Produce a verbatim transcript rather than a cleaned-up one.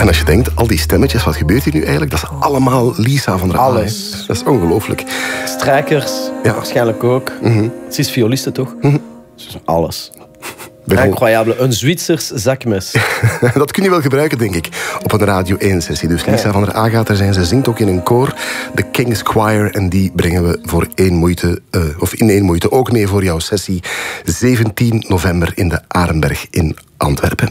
En als je denkt, al die stemmetjes, wat gebeurt hier nu eigenlijk? Dat is allemaal Lisa van der Aa. Alles. Dat is ongelooflijk. Strijkers, Ja. waarschijnlijk ook. Mm-hmm. Het is violiste, toch? Mm-hmm. Dus alles. Bijvol- Incroyable. Een Zwitsers zakmes. Dat kun je wel gebruiken, denk ik, op een Radio één-sessie. Dus Lisa van der Aa gaat er zijn. Ze zingt ook in een koor, de King's Choir. En die brengen we voor één moeite, uh, of in één moeite ook mee voor jouw sessie. zeventien november in de Arenberg in Antwerpen.